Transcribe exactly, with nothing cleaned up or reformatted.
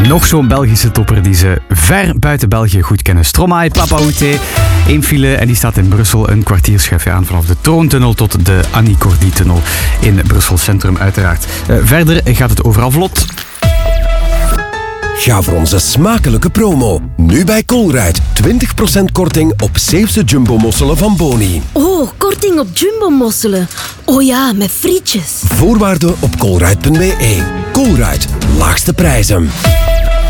Nog zo'n Belgische topper die ze ver buiten België goed kennen. Stromae, Papa Outé, één file en die staat in Brussel. Een kwartier schuif je aan vanaf de Troontunnel tot de Annie Cordy-tunnel in Brussel Centrum uiteraard. Uh, verder gaat het overal vlot. Ga voor onze smakelijke promo. Nu bij Colruyt. twintig procent korting op Zeeuwse jumbo-mosselen van Boni. Oh, korting op jumbo-mosselen. Oh ja, met frietjes. Voorwaarden op colruyt punt be. Colruyt. Laagste prijzen.